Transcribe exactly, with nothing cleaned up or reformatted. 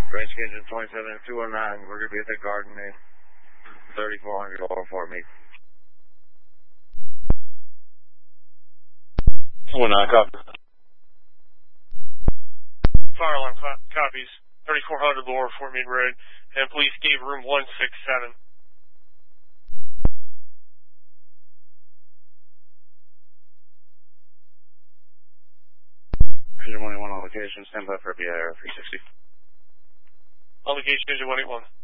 Range engine twenty-seven two one nine, we're going to be at the Garden in thirty-four hundred over Fort Meade. two one nine, copy. Fire alarm co- copies, thirty-four hundred Lower Fort Meade Road, and police gave room one six seven. Engine one eighty-one on location, stand by for B I R three sixty. On location, engine one eighty-one.